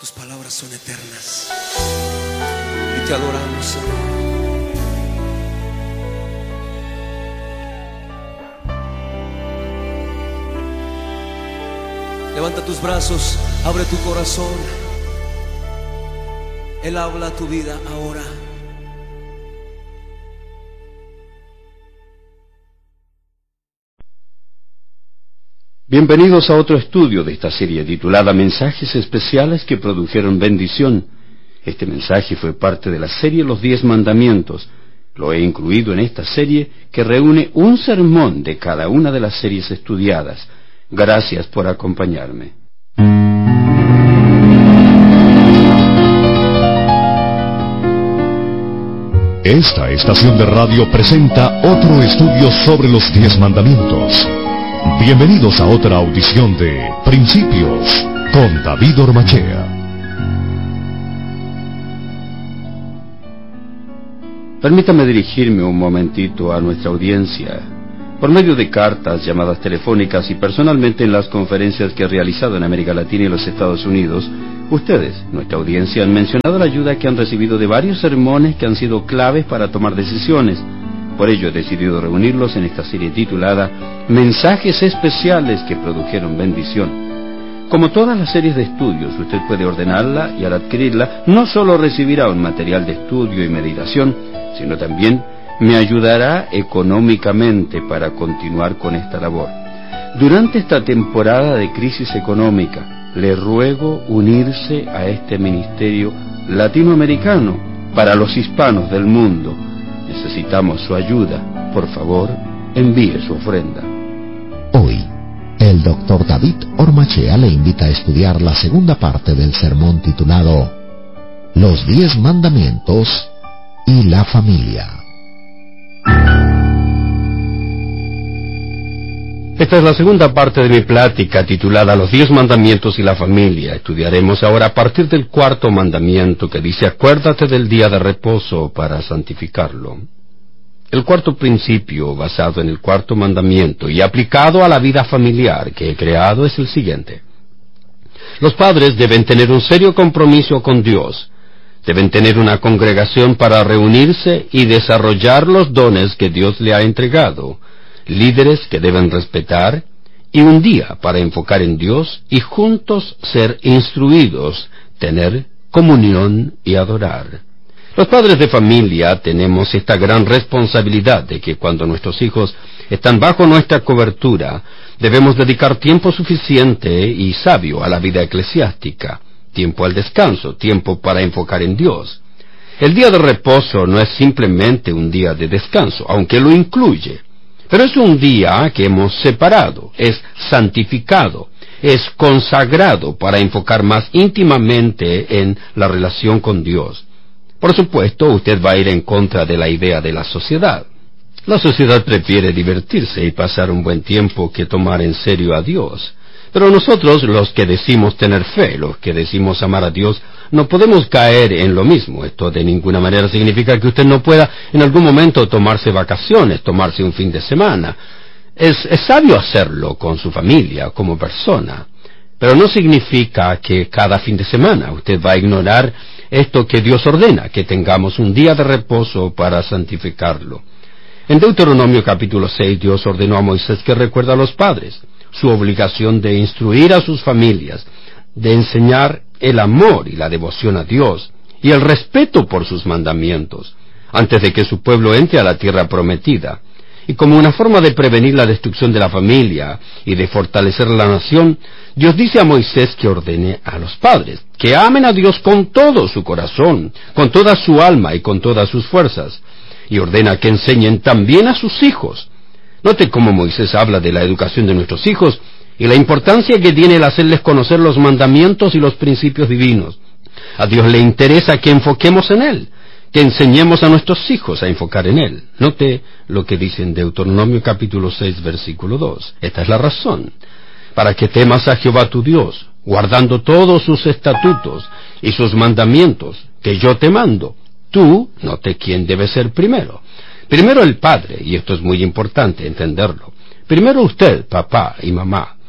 Tus palabras son eternas y te adoramos, Señor. Levanta tus brazos, abre tu corazón. Él habla a tu vida ahora. Bienvenidos a otro estudio de esta serie titulada Mensajes Especiales que Produjeron Bendición. Este mensaje fue parte de la serie Los 10 Mandamientos. Lo he incluido en esta serie que reúne un sermón de cada una de las series estudiadas. Gracias por acompañarme. Esta estación de radio presenta otro estudio sobre los 10 mandamientos. Bienvenidos a otra audición de Principios con David Ormachea. Permítame dirigirme un momentito a nuestra audiencia. Por medio de cartas, llamadas telefónicas y personalmente en las conferencias que he realizado en América Latina y los Estados Unidos, ustedes, nuestra audiencia, han mencionado la ayuda que han recibido de varios sermones que han sido claves para tomar decisiones. Por ello he decidido reunirlos en esta serie titulada Mensajes Especiales que Produjeron Bendición. Como todas las series de estudios, usted puede ordenarla y al adquirirla no solo recibirá un material de estudio y meditación, sino también me ayudará económicamente para continuar con esta labor. Durante esta temporada de crisis económica, le ruego unirse a este ministerio latinoamericano para los hispanos del mundo. Necesitamos su ayuda. Por favor, envíe su ofrenda. Hoy, el Dr. David Ormachea le invita a estudiar la segunda parte del sermón titulado Los 10 Mandamientos y la Familia. Esta es la segunda parte de mi plática titulada Los 10 Mandamientos y la Familia. Estudiaremos ahora a partir del 4º mandamiento que dice: acuérdate del día de reposo para santificarlo. El 4º principio basado en el 4º mandamiento y aplicado a la vida familiar que he creado es el siguiente. Los padres deben tener un serio compromiso con Dios. Deben tener una congregación para reunirse y desarrollar los dones que Dios le ha entregado. Líderes que deben respetar, y un día para enfocar en Dios y juntos ser instruidos, tener comunión y adorar. Los padres de familia tenemos esta gran responsabilidad de que cuando nuestros hijos están bajo nuestra cobertura, debemos dedicar tiempo suficiente y sabio a la vida eclesiástica, tiempo al descanso, tiempo para enfocar en Dios. El día de reposo no es simplemente un día de descanso, aunque lo incluye. Pero es un día que hemos separado, es santificado, es consagrado para enfocar más íntimamente en la relación con Dios. Por supuesto, usted va a ir en contra de la idea de la sociedad. La sociedad prefiere divertirse y pasar un buen tiempo que tomar en serio a Dios. Pero nosotros, los que decimos tener fe, los que decimos amar a Dios, no podemos caer en lo mismo. Esto de ninguna manera significa que usted no pueda en algún momento tomarse vacaciones, tomarse un fin de semana. Es sabio hacerlo con su familia, como persona. Pero no significa que cada fin de semana usted va a ignorar esto que Dios ordena, que tengamos un día de reposo para santificarlo. En Deuteronomio capítulo 6, Dios ordenó a Moisés que recuerde a los padres su obligación de instruir a sus familias, de enseñar el amor y la devoción a Dios, y el respeto por sus mandamientos, antes de que su pueblo entre a la tierra prometida. Y como una forma de prevenir la destrucción de la familia y de fortalecer la nación, Dios dice a Moisés que ordene a los padres que amen a Dios con todo su corazón, con toda su alma y con todas sus fuerzas, y ordena que enseñen también a sus hijos. Note cómo Moisés habla de la educación de nuestros hijos y la importancia que tiene el hacerles conocer los mandamientos y los principios divinos. A Dios le interesa que enfoquemos en Él, que enseñemos a nuestros hijos a enfocar en Él. Note lo que dice en Deuteronomio capítulo 6, versículo 2. Esta es la razón: para que temas a Jehová tu Dios, guardando todos sus estatutos y sus mandamientos, que yo te mando. Tú, note quién debe ser primero. Primero el padre, y esto es muy importante entenderlo. Primero usted, papá y mamá.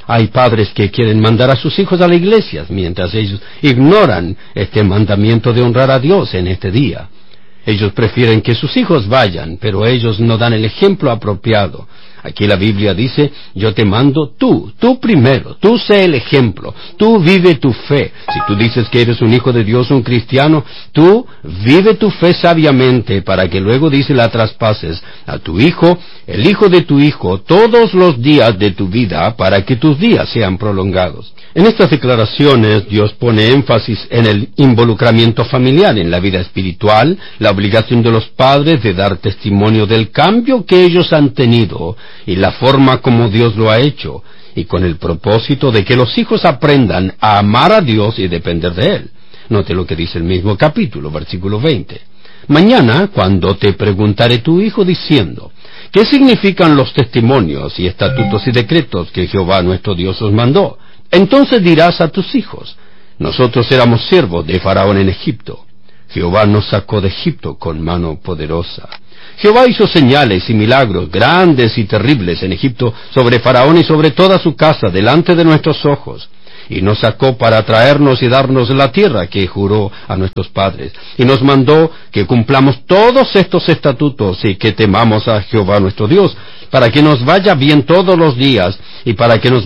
Hay padres que quieren mandar a sus hijos a la iglesia, mientras ellos ignoran este mandamiento de honrar a Dios en este día. Ellos prefieren que sus hijos vayan, pero ellos no dan el ejemplo apropiado. Aquí la Biblia dice, yo te mando tú primero, tú sé el ejemplo, tú vive tu fe. Si tú dices que eres un hijo de Dios, un cristiano, tú vive tu fe sabiamente para que luego, dice, la traspases a tu hijo, el hijo de tu hijo, todos los días de tu vida, para que tus días sean prolongados. En estas declaraciones, Dios pone énfasis en el involucramiento familiar, en la vida espiritual, la obligación de los padres de dar testimonio del cambio que ellos han tenido y la forma como Dios lo ha hecho, y con el propósito de que los hijos aprendan a amar a Dios y depender de Él. Note lo que dice el mismo capítulo, versículo 20. Mañana, cuando te preguntaré tu hijo diciendo, ¿qué significan los testimonios y estatutos y decretos que Jehová nuestro Dios os mandó? Entonces dirás a tus hijos, nosotros éramos siervos de Faraón en Egipto. Jehová nos sacó de Egipto con mano poderosa. Jehová hizo señales y milagros grandes y terribles en Egipto sobre Faraón y sobre toda su casa delante de nuestros ojos. Y nos sacó para traernos y darnos la tierra que juró a nuestros padres. Y nos mandó que cumplamos todos estos estatutos y que temamos a Jehová nuestro Dios, para que nos vaya bien todos los días y para que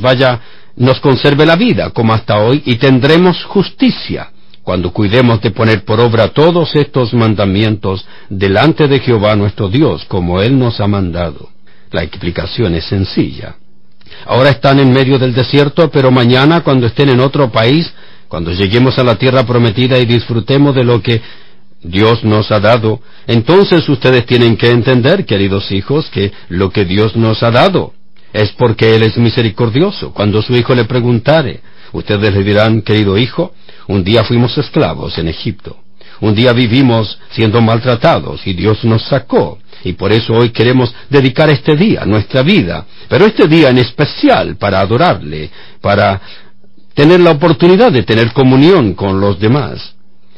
nos conserve la vida como hasta hoy, y tendremos justicia cuando cuidemos de poner por obra todos estos mandamientos delante de Jehová nuestro Dios, como Él nos ha mandado. La explicación es sencilla. Ahora están en medio del desierto, pero mañana, cuando estén en otro país, cuando lleguemos a la tierra prometida y disfrutemos de lo que Dios nos ha dado, entonces ustedes tienen que entender, queridos hijos, que lo que Dios nos ha dado es porque Él es misericordioso. Cuando su hijo le preguntare, ustedes le dirán, querido hijo, un día fuimos esclavos en Egipto. Un día vivimos siendo maltratados y Dios nos sacó. Y por eso hoy queremos dedicar este día, nuestra vida, pero este día en especial para adorarle, para tener la oportunidad de tener comunión con los demás.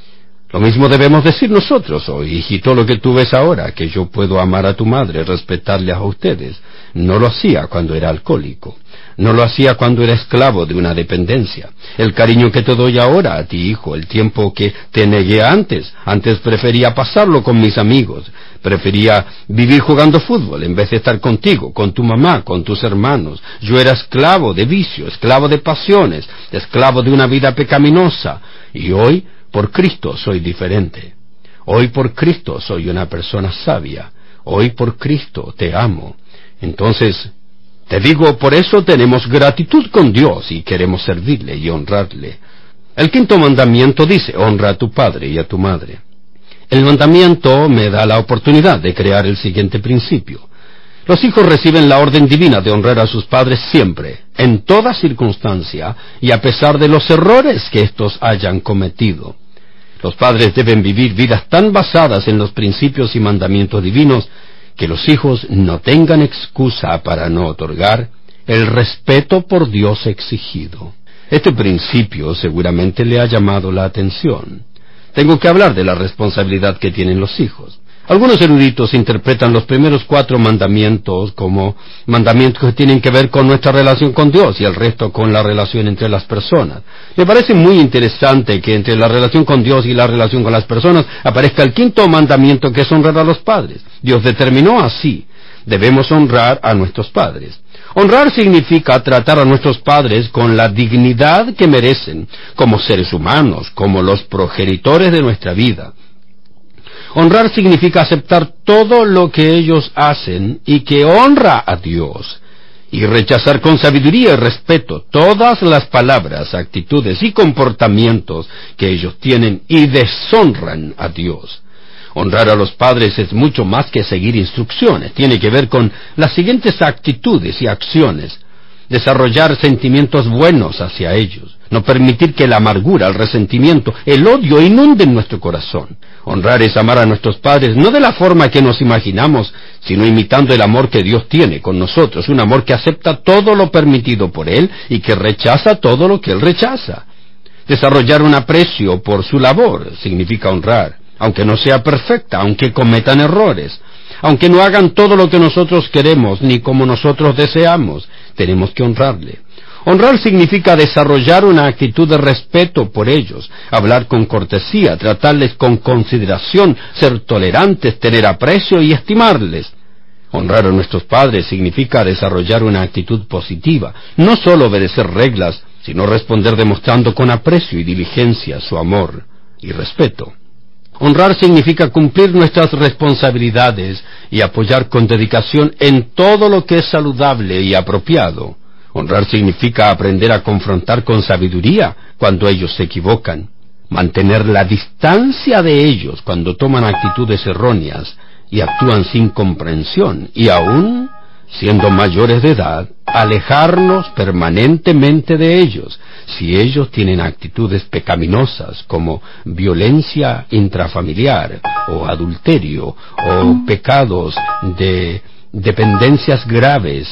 Lo mismo debemos decir nosotros hoy, hijito, lo que tú ves ahora, que yo puedo amar a tu madre, respetarle a ustedes. No lo hacía cuando era alcohólico. No lo hacía cuando era esclavo de una dependencia. El cariño que te doy ahora a ti, hijo, el tiempo que te negué antes prefería pasarlo con mis amigos. Prefería vivir jugando fútbol en vez de estar contigo, con tu mamá, con tus hermanos. Yo era esclavo de vicio, esclavo de pasiones, esclavo de una vida pecaminosa. Y hoy, por Cristo, soy diferente. Hoy por Cristo soy una persona sabia. Hoy por Cristo te amo. Entonces, te digo, por eso tenemos gratitud con Dios y queremos servirle y honrarle. El quinto mandamiento dice, honra a tu padre y a tu madre. El mandamiento me da la oportunidad de crear el siguiente principio. Los hijos reciben la orden divina de honrar a sus padres siempre, en toda circunstancia, y a pesar de los errores que éstos hayan cometido. Los padres deben vivir vidas tan basadas en los principios y mandamientos divinos que los hijos no tengan excusa para no otorgar el respeto por Dios exigido. Este principio seguramente le ha llamado la atención. Tengo que hablar de la responsabilidad que tienen los hijos. Algunos eruditos interpretan los primeros 4 mandamientos como mandamientos que tienen que ver con nuestra relación con Dios y el resto con la relación entre las personas. Me parece muy interesante que entre la relación con Dios y la relación con las personas aparezca el quinto mandamiento, que es honrar a los padres. Dios determinó así: debemos honrar a nuestros padres. Honrar significa tratar a nuestros padres con la dignidad que merecen, como seres humanos, como los progenitores de nuestra vida. Honrar significa aceptar todo lo que ellos hacen y que honra a Dios, y rechazar con sabiduría y respeto todas las palabras, actitudes y comportamientos que ellos tienen y deshonran a Dios. Honrar a los padres es mucho más que seguir instrucciones. Tiene que ver con las siguientes actitudes y acciones: desarrollar sentimientos buenos hacia ellos, no permitir que la amargura, el resentimiento, el odio inunden nuestro corazón. Honrar es amar a nuestros padres no de la forma que nos imaginamos, sino imitando el amor que Dios tiene con nosotros, un amor que acepta todo lo permitido por Él y que rechaza todo lo que Él rechaza. Desarrollar un aprecio por su labor significa honrar, aunque no sea perfecta, aunque cometan errores, aunque no hagan todo lo que nosotros queremos ni como nosotros deseamos, tenemos que honrarle. Honrar significa desarrollar una actitud de respeto por ellos, hablar con cortesía, tratarles con consideración, ser tolerantes, tener aprecio y estimarles. Honrar a nuestros padres significa desarrollar una actitud positiva, no solo obedecer reglas, sino responder demostrando con aprecio y diligencia su amor y respeto. Honrar significa cumplir nuestras responsabilidades y apoyar con dedicación en todo lo que es saludable y apropiado. Honrar significa aprender a confrontar con sabiduría cuando ellos se equivocan, mantener la distancia de ellos cuando toman actitudes erróneas y actúan sin comprensión, y aún, siendo mayores de edad, alejarnos permanentemente de ellos, si ellos tienen actitudes pecaminosas como violencia intrafamiliar, o adulterio, o pecados de dependencias graves,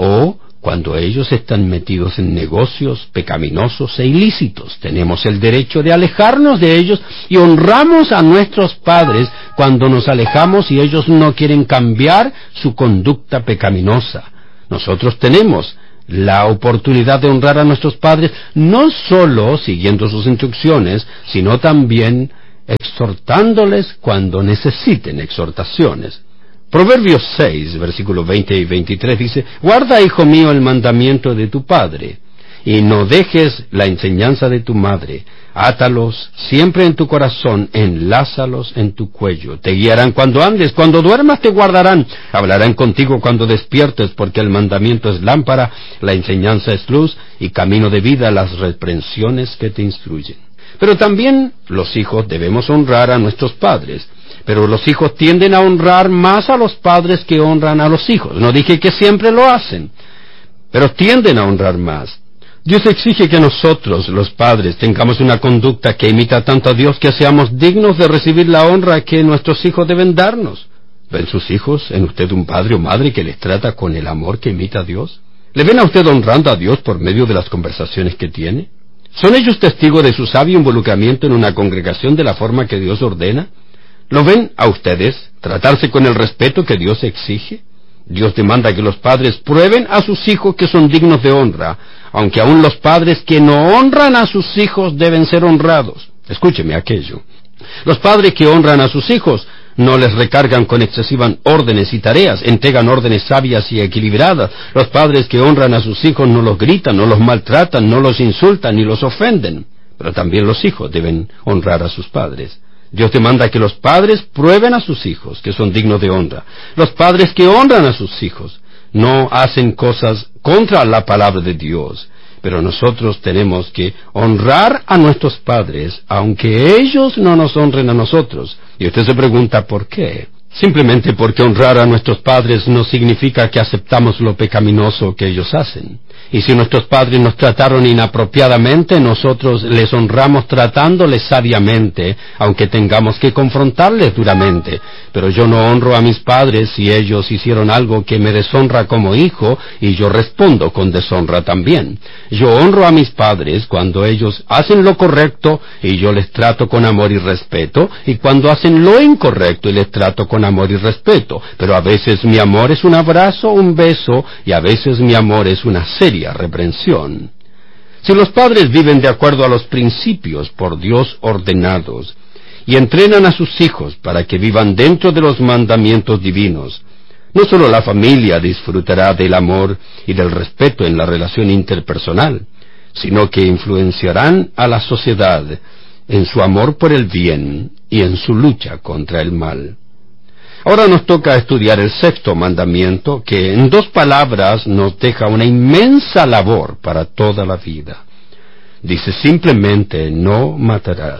o cuando ellos están metidos en negocios pecaminosos e ilícitos. Tenemos el derecho de alejarnos de ellos y honramos a nuestros padres cuando nos alejamos y ellos no quieren cambiar su conducta pecaminosa. Nosotros tenemos la oportunidad de honrar a nuestros padres no solo siguiendo sus instrucciones, sino también exhortándoles cuando necesiten exhortaciones. Proverbios 6, versículos 20 y 23 dice: guarda, hijo mío, el mandamiento de tu padre, y no dejes la enseñanza de tu madre. Átalos siempre en tu corazón, enlázalos en tu cuello. Te guiarán cuando andes, cuando duermas te guardarán. Hablarán contigo cuando despiertes, porque el mandamiento es lámpara, la enseñanza es luz, y camino de vida las reprensiones que te instruyen. Pero también los hijos debemos honrar a nuestros padres. Pero los hijos tienden a honrar más a los padres que honran a los hijos. No dije que siempre lo hacen, pero tienden a honrar más. Dios exige que nosotros, los padres, tengamos una conducta que imita tanto a Dios que seamos dignos de recibir la honra que nuestros hijos deben darnos. ¿Ven sus hijos en usted un padre o madre que les trata con el amor que imita a Dios? ¿Le ven a usted honrando a Dios por medio de las conversaciones que tiene? ¿Son ellos testigos de su sabio involucramiento en una congregación de la forma que Dios ordena? ¿Lo ven a ustedes tratarse con el respeto que Dios exige? Dios demanda que los padres prueben a sus hijos que son dignos de honra, aunque aún los padres que no honran a sus hijos deben ser honrados. Escúcheme aquello. Los padres que honran a sus hijos no les recargan con excesivas órdenes y tareas, entregan órdenes sabias y equilibradas. Los padres que honran a sus hijos no los gritan, no los maltratan, no los insultan ni los ofenden. Pero también los hijos deben honrar a sus padres. Dios demanda que los padres prueben a sus hijos, que son dignos de honra. Los padres que honran a sus hijos no hacen cosas contra la palabra de Dios, pero nosotros tenemos que honrar a nuestros padres, aunque ellos no nos honren a nosotros. Y usted se pregunta, ¿por qué? Simplemente porque honrar a nuestros padres no significa que aceptamos lo pecaminoso que ellos hacen. Y si nuestros padres nos trataron inapropiadamente, nosotros les honramos tratándoles sabiamente, aunque tengamos que confrontarles duramente. Pero yo no honro a mis padres si ellos hicieron algo que me deshonra como hijo, y yo respondo con deshonra también. Yo honro a mis padres cuando ellos hacen lo correcto, y yo les trato con amor y respeto, y cuando hacen lo incorrecto, y les trato con amor y respeto. Pero a veces mi amor es un abrazo, un beso, y a veces mi amor es una seria reprensión. Si los padres viven de acuerdo a los principios por Dios ordenados y entrenan a sus hijos para que vivan dentro de los mandamientos divinos, no solo la familia disfrutará del amor y del respeto en la relación interpersonal, sino que influenciarán a la sociedad en su amor por el bien y en su lucha contra el mal. Ahora nos toca estudiar el sexto mandamiento, que en 2 palabras nos deja una inmensa labor para toda la vida. Dice simplemente: no matarás.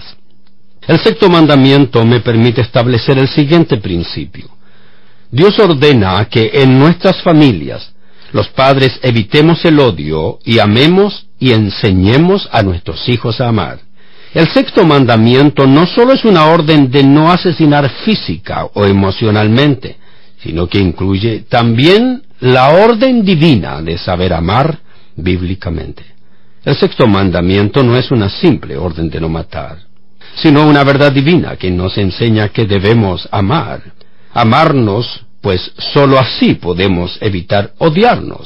El sexto mandamiento me permite establecer el siguiente principio. Dios ordena que en nuestras familias los padres evitemos el odio y amemos y enseñemos a nuestros hijos a amar. El sexto mandamiento no solo es una orden de no asesinar física o emocionalmente, sino que incluye también la orden divina de saber amar bíblicamente. El sexto mandamiento no es una simple orden de no matar, sino una verdad divina que nos enseña que debemos amar. Amarnos, pues sólo así podemos evitar odiarnos.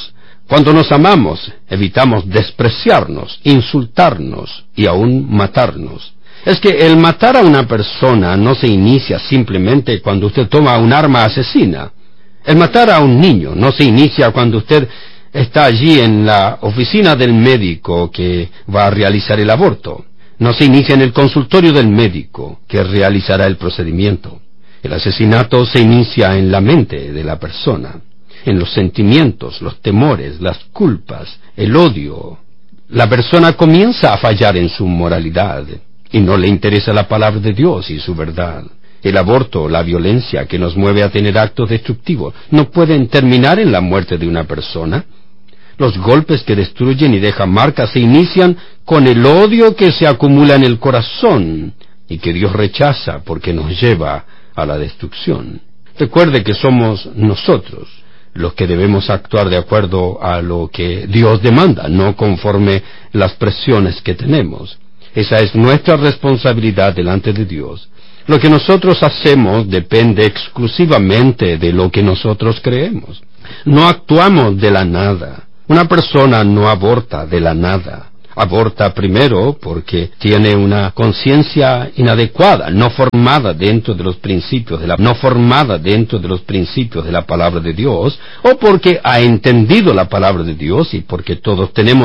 Cuando nos amamos, evitamos despreciarnos, insultarnos y aún matarnos. Es que el matar a una persona no se inicia simplemente cuando usted toma un arma asesina. El matar a un niño no se inicia cuando usted está allí en la oficina del médico que va a realizar el aborto. No se inicia en el consultorio del médico que realizará el procedimiento. El asesinato se inicia en la mente de la persona, en los sentimientos, los temores, las culpas, el odio. La persona comienza a fallar en su moralidad y no le interesa la palabra de Dios y su verdad. El aborto, la violencia que nos mueve a tener actos destructivos, no pueden terminar en la muerte de una persona. Los golpes que destruyen y dejan marcas se inician con el odio que se acumula en el corazón y que Dios rechaza porque nos lleva a la destrucción. Recuerde que somos nosotros los que debemos actuar de acuerdo a lo que Dios demanda, no conforme las presiones que tenemos. Esa es nuestra responsabilidad delante de Dios. Lo que nosotros hacemos depende exclusivamente de lo que nosotros creemos. No actuamos de la nada. Una persona no aborta de la nada. Aborta primero porque tiene una conciencia inadecuada, no formada dentro de los principios de la palabra de Dios, o porque ha entendido la palabra de Dios y porque todos tenemos